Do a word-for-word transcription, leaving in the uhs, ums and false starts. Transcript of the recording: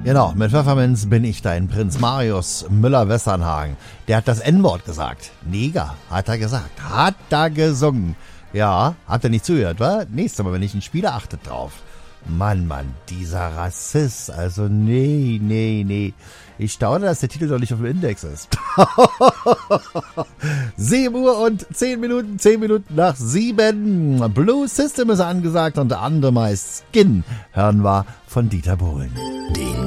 Genau, mit Pfefferminz bin ich dein Prinz Marius Müller-Westernhagen. Der hat das En-Wort gesagt. Neger, hat er gesagt. Hat er gesungen. Ja, habt ihr nicht zugehört, wa? Nächstes Mal, wenn ich ihn spiele, achtet drauf. Mann, Mann, dieser Rassist. Also, nee, nee, nee. Ich staune, dass der Titel doch nicht auf dem Index ist. sieben Uhr und zehn Minuten, zehn Minuten nach sieben. Blue System ist angesagt und der andere meist Skin hören wir von Dieter Bohlen. Den